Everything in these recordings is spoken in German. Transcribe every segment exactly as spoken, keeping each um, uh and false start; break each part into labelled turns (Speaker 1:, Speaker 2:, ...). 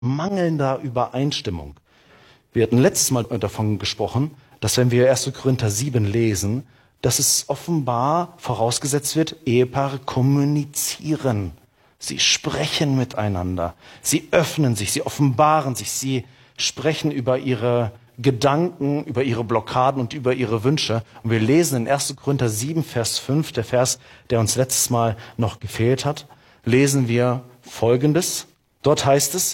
Speaker 1: mangelnder Übereinstimmung. Wir hatten letztes Mal davon gesprochen, dass wenn wir erster Korinther sieben lesen, dass es offenbar vorausgesetzt wird, Ehepaare kommunizieren. Sie sprechen miteinander. Sie öffnen sich, sie offenbaren sich, sie sprechen über ihre Gedanken, über ihre Blockaden und über ihre Wünsche. Und wir lesen in erster Korinther sieben, Vers fünf, der Vers, der uns letztes Mal noch gefehlt hat, lesen wir Folgendes. Dort heißt es: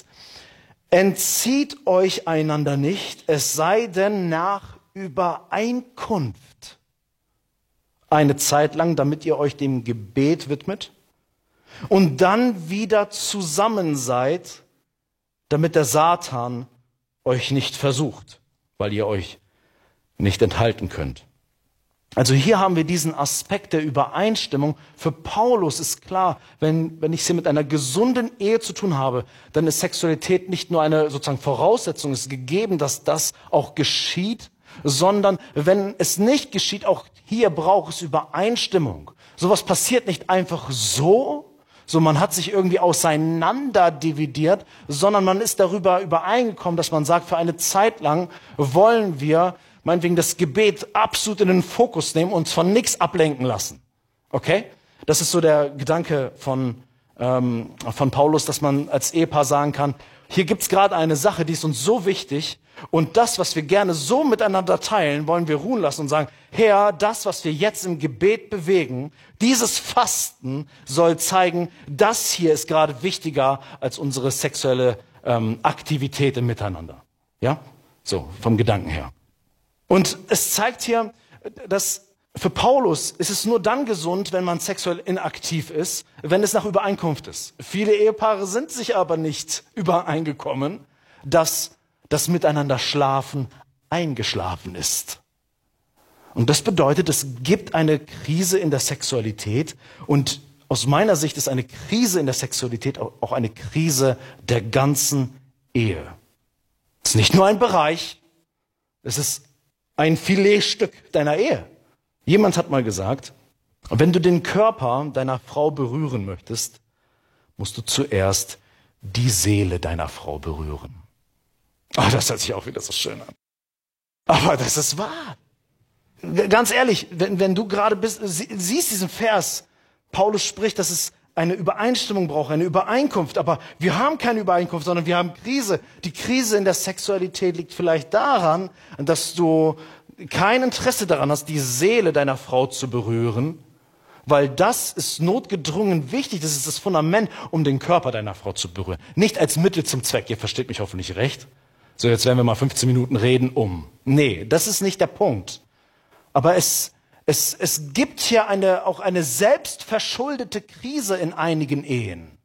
Speaker 1: Entzieht euch einander nicht, es sei denn nach Übereinkunft, eine Zeit lang, damit ihr euch dem Gebet widmet und dann wieder zusammen seid, damit der Satan euch nicht versucht, weil ihr euch nicht enthalten könnt. Also hier haben wir diesen Aspekt der Übereinstimmung. Für Paulus ist klar, wenn, wenn ich es hier mit einer gesunden Ehe zu tun habe, dann ist Sexualität nicht nur eine sozusagen Voraussetzung, es ist gegeben, dass das auch geschieht, sondern wenn es nicht geschieht, auch hier braucht es Übereinstimmung. Sowas passiert nicht einfach so, so man hat sich irgendwie auseinander dividiert, sondern man ist darüber übereingekommen, dass man sagt, für eine Zeit lang wollen wir meinetwegen das Gebet absolut in den Fokus nehmen und uns von nichts ablenken lassen. Okay? Das ist so der Gedanke von, ähm, von Paulus, dass man als Ehepaar sagen kann, hier gibt's gerade eine Sache, die ist uns so wichtig und das, was wir gerne so miteinander teilen, wollen wir ruhen lassen und sagen, Herr, das, was wir jetzt im Gebet bewegen, dieses Fasten soll zeigen, das hier ist gerade wichtiger als unsere sexuelle ähm, Aktivität im Miteinander. Ja? So, vom Gedanken her. Und es zeigt hier, dass für Paulus ist es nur dann gesund, wenn man sexuell inaktiv ist, wenn es nach Übereinkunft ist. Viele Ehepaare sind sich aber nicht übereingekommen, dass das Miteinander schlafen eingeschlafen ist. Und das bedeutet, es gibt eine Krise in der Sexualität und aus meiner Sicht ist eine Krise in der Sexualität auch eine Krise der ganzen Ehe. Es ist nicht nur ein Bereich, es ist ein Filetstück deiner Ehe. Jemand hat mal gesagt, wenn du den Körper deiner Frau berühren möchtest, musst du zuerst die Seele deiner Frau berühren. Ah, das hört sich auch wieder so schön an. Aber das ist wahr. Ganz ehrlich, wenn, wenn du gerade bist, sie, siehst diesen Vers, Paulus spricht, dass es eine Übereinstimmung braucht, eine Übereinkunft. Aber wir haben keine Übereinkunft, sondern wir haben Krise. Die Krise in der Sexualität liegt vielleicht daran, dass du kein Interesse daran hast, die Seele deiner Frau zu berühren, weil das ist notgedrungen wichtig. Das ist das Fundament, um den Körper deiner Frau zu berühren. Nicht als Mittel zum Zweck. Ihr versteht mich hoffentlich recht. So, jetzt werden wir mal fünfzehn Minuten reden um. Nee, das ist nicht der Punkt. Aber es, es, es gibt hier eine, auch eine selbstverschuldete Krise in einigen Ehen.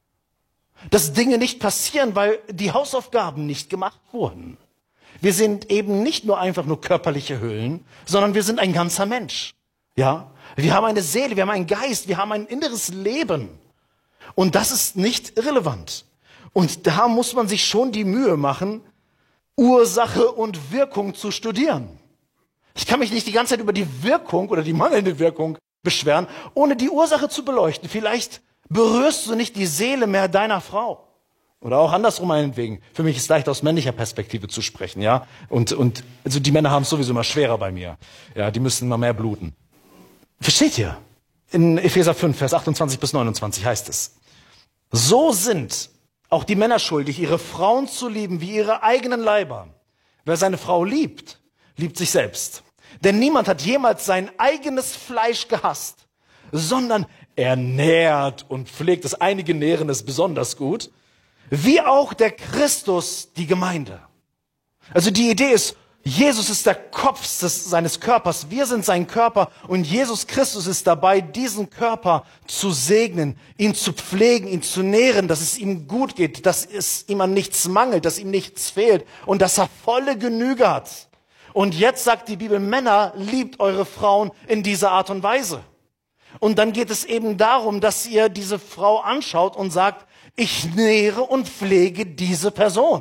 Speaker 1: Dass Dinge nicht passieren, weil die Hausaufgaben nicht gemacht wurden. Wir sind eben nicht nur einfach nur körperliche Hüllen, sondern wir sind ein ganzer Mensch. Ja? Wir haben eine Seele, wir haben einen Geist, wir haben ein inneres Leben. Und das ist nicht irrelevant. Und da muss man sich schon die Mühe machen, Ursache und Wirkung zu studieren. Ich kann mich nicht die ganze Zeit über die Wirkung oder die mangelnde Wirkung beschweren, ohne die Ursache zu beleuchten. Vielleicht berührst du nicht die Seele mehr deiner Frau. Oder auch andersrum meinetwegen. Für mich ist es leicht aus männlicher Perspektive zu sprechen, ja. Und, und, also die Männer haben es sowieso immer schwerer bei mir. Ja, die müssen immer mehr bluten. Versteht ihr? In Epheser fünf, Vers achtundzwanzig bis neunundzwanzig heißt es: So sind auch die Männer schuldig, ihre Frauen zu lieben wie ihre eigenen Leiber. Wer seine Frau liebt, liebt sich selbst. Denn niemand hat jemals sein eigenes Fleisch gehasst, sondern er nährt und pflegt es. Einige nähren es besonders gut. Wie auch der Christus die Gemeinde. Also die Idee ist, Jesus ist der Kopf des, seines Körpers. Wir sind sein Körper und Jesus Christus ist dabei, diesen Körper zu segnen, ihn zu pflegen, ihn zu nähren, dass es ihm gut geht, dass es ihm an nichts mangelt, dass ihm nichts fehlt und dass er volle Genüge hat. Und jetzt sagt die Bibel, Männer, liebt eure Frauen in dieser Art und Weise. Und dann geht es eben darum, dass ihr diese Frau anschaut und sagt, ich nähere und pflege diese Person.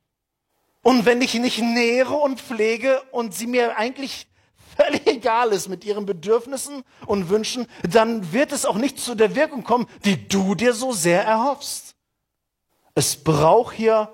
Speaker 1: Und wenn ich nicht nähere und pflege und sie mir eigentlich völlig egal ist mit ihren Bedürfnissen und Wünschen, dann wird es auch nicht zu der Wirkung kommen, die du dir so sehr erhoffst. Es braucht hier